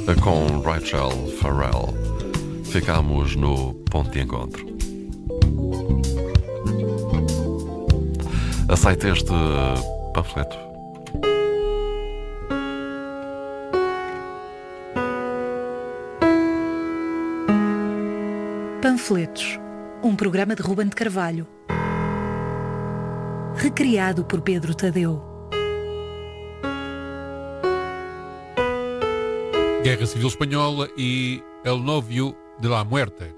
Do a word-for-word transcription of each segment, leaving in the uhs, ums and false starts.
Com Rachel Farrell, ficamos no ponto de encontro. Aceita este panfleto. Panfletos, um programa de Ruben de Carvalho, recriado por Pedro Tadeu. Guerra Civil Espanhola e El Novio de la Muerte.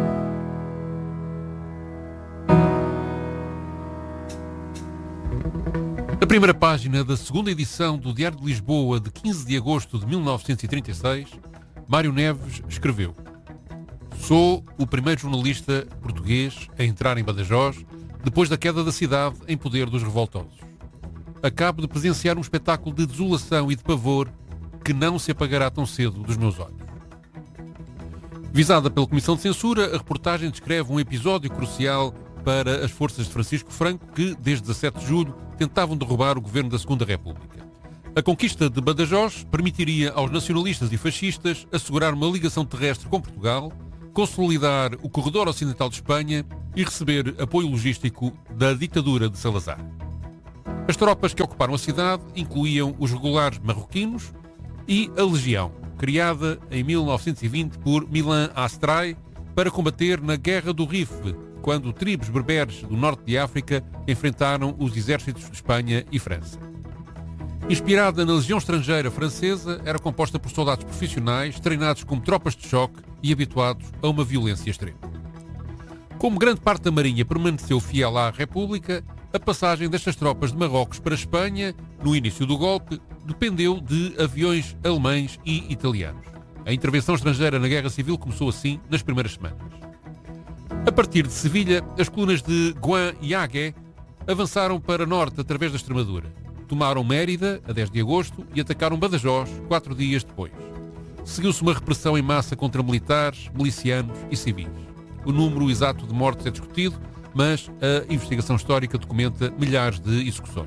Na primeira página da segunda edição do Diário de Lisboa de quinze de agosto de mil novecentos e trinta e seis, Mário Neves escreveu: Sou o primeiro jornalista português a entrar em Badajoz depois da queda da cidade em poder dos revoltosos. Acabo de presenciar um espetáculo de desolação e de pavor que não se apagará tão cedo dos meus olhos. Visada pela Comissão de Censura, a reportagem descreve um episódio crucial para as forças de Francisco Franco que, desde dezassete de julho, tentavam derrubar o governo da Segunda República. A conquista de Badajoz permitiria aos nacionalistas e fascistas assegurar uma ligação terrestre com Portugal, consolidar o corredor ocidental de Espanha e receber apoio logístico da ditadura de Salazar. As tropas que ocuparam a cidade incluíam os regulares marroquinos e a Legião, criada em mil novecentos e vinte por Milan Astray para combater na Guerra do Rif, quando tribos berberes do norte de África enfrentaram os exércitos de Espanha e França. Inspirada na Legião Estrangeira Francesa, era composta por soldados profissionais, treinados como tropas de choque e habituados a uma violência extrema. Como grande parte da Marinha permaneceu fiel à República, a passagem destas tropas de Marrocos para a Espanha, no início do golpe, dependeu de aviões alemães e italianos. A intervenção estrangeira na Guerra Civil começou assim nas primeiras semanas. A partir de Sevilha, as colunas de Guan e Agué avançaram para norte através da Extremadura. Tomaram Mérida, a dez de agosto, e atacaram Badajoz, quatro dias depois. Seguiu-se uma repressão em massa contra militares, milicianos e civis. O número exato de mortes é discutido, mas a investigação histórica documenta milhares de execuções.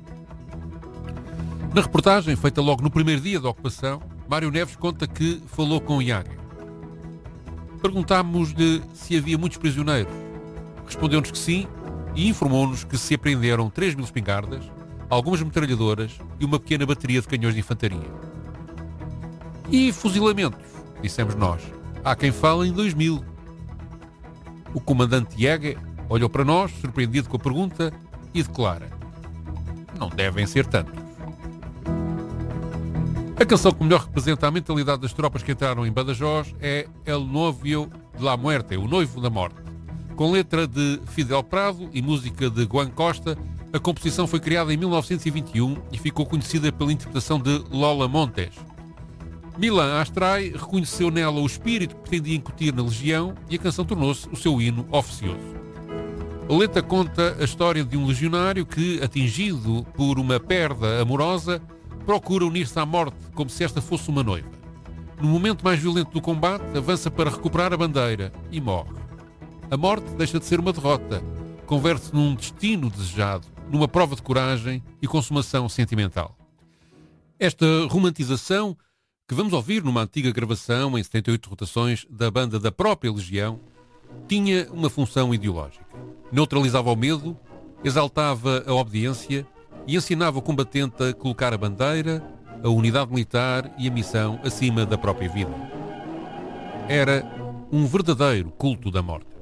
Na reportagem, feita logo no primeiro dia da ocupação, Mário Neves conta que falou com Iaga. Perguntámos-lhe se havia muitos prisioneiros. Respondeu-nos que sim e informou-nos que se apreenderam três mil espingardas, algumas metralhadoras e uma pequena bateria de canhões de infantaria. E fuzilamentos, dissemos nós. Há quem fale em dois mil. O comandante Iaga olhou para nós, surpreendido com a pergunta, e declara: não devem ser tantos. A canção que melhor representa a mentalidade das tropas que entraram em Badajoz é El Novio de la Muerte, o Noivo da Morte. Com letra de Fidel Prado e música de Juan Costa, a composição foi criada em mil novecentos e vinte e um e ficou conhecida pela interpretação de Lola Montes. Milan Astray reconheceu nela o espírito que pretendia incutir na Legião e a canção tornou-se o seu hino oficioso. A letra conta a história de um legionário que, atingido por uma perda amorosa, procura unir-se à morte como se esta fosse uma noiva. No momento mais violento do combate, avança para recuperar a bandeira e morre. A morte deixa de ser uma derrota, converte-se num destino desejado, numa prova de coragem e consumação sentimental. Esta romantização, que vamos ouvir numa antiga gravação em setenta e oito rotações da banda da própria Legião, tinha uma função ideológica. Neutralizava o medo, exaltava a obediência e ensinava o combatente a colocar a bandeira, a unidade militar e a missão acima da própria vida. Era um verdadeiro culto da morte.